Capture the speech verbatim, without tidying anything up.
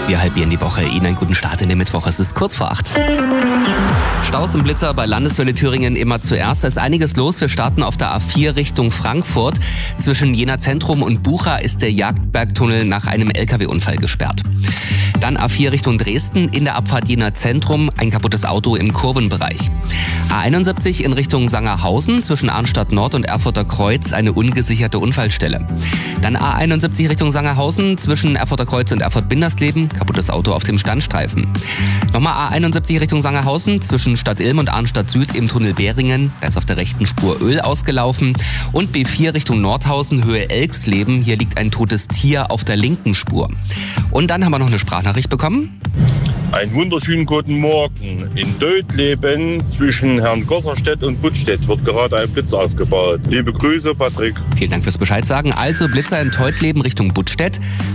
Wir halbieren die Woche. Ihnen einen guten Start in den Mittwoch. Es ist kurz vor acht. Staus und Blitzer bei Landeswelle Thüringen immer zuerst. Da ist einiges los. Wir starten auf der A vier Richtung Frankfurt. Zwischen Jena Zentrum und Bucha ist der Jagdbergtunnel nach einem L K W-Unfall gesperrt. Dann A vier Richtung Dresden, in der Abfahrt Jena Zentrum, ein kaputtes Auto im Kurvenbereich. A einundsiebzig in Richtung Sangerhausen, zwischen Arnstadt Nord und Erfurter Kreuz, eine ungesicherte Unfallstelle. Dann A einundsiebzig Richtung Sangerhausen, zwischen Erfurter Kreuz und Erfurt-Bindersleben, kaputtes Auto auf dem Standstreifen. Nochmal A einundsiebzig Richtung Sangerhausen, zwischen Stadt Ilm und Arnstadt Süd im Tunnel Beringen, da ist auf der rechten Spur Öl ausgelaufen. Und B vier Richtung Nordhausen, Höhe Elksleben, hier liegt ein totes Tier auf der linken Spur. Und dann haben wir noch eine Sprachnachricht bekommen. Einen wunderschönen guten Morgen. In Dötleben zwischen Herrn Gosserstedt und Buttstedt wird gerade ein Blitz aufgebaut. Liebe Grüße, Patrick. Vielen Dank fürs Bescheid sagen. Also Blitzer in Teutleben Richtung Buttstedt.